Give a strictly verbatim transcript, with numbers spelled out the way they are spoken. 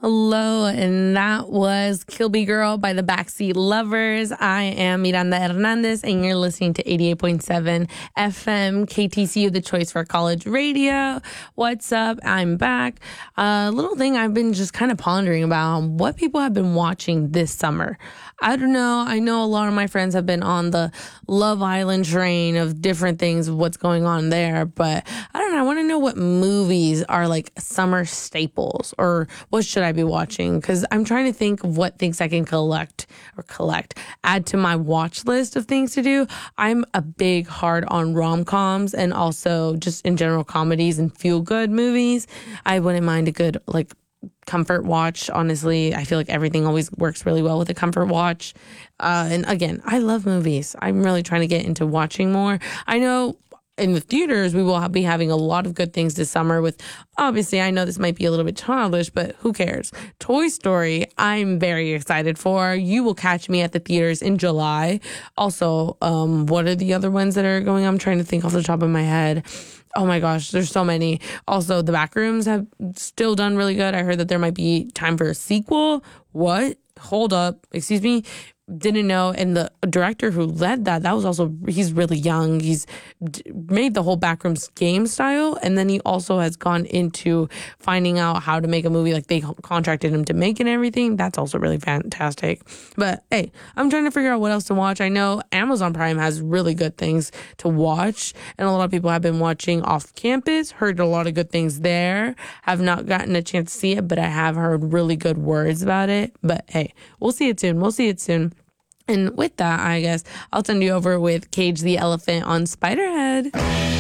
Hello, and that was Kill Me Girl by the Backseat Lovers. I am Miranda Hernandez, and you're listening to eighty-eight point seven F M K T C U, the choice for college radio. What's up? I'm back. A uh, little thing I've been just kind of pondering about what people have been watching this summer. I don't know. I know a lot of my friends have been on the Love Island train of different things, of what's going on there, but I don't know. I want to know what movies are like summer staples, or what should I be watching? Because I'm trying to think of what things I can collect or collect, add to my watch list of things to do. I'm a big hard on rom-coms and also just in general comedies and feel-good movies. I wouldn't mind a good like comfort watch. Honestly, I feel like everything always works really well with a comfort watch. Uh, and again, I love movies. I'm really trying to get into watching more. I know in the theaters, we will be having a lot of good things this summer with, obviously, I know this might be a little bit childish, but who cares? Toy Story, I'm very excited for. You will catch me at the theaters in July. Also, um, what are the other ones that are going on? I'm trying to think off the top of my head. Oh my gosh, there's so many. Also, the Backrooms have still done really good. I heard that there might be time for a sequel. What? Hold up. Excuse me? Didn't know. And the director who led that, that was also, he's really young. He's d- made the whole Backrooms game style. And then he also has gone into finding out how to make a movie. Like they contracted him to make it and everything. That's also really fantastic. But hey, I'm trying to figure out what else to watch. I know Amazon Prime has really good things to watch. And a lot of people have been watching Off Campus. Heard a lot of good things there. Have not gotten a chance to see it, but I have heard really good words about it. But hey, we'll see it soon. We'll see it soon. And with that, I guess I'll send you over with Cage the Elephant on Spiderhead.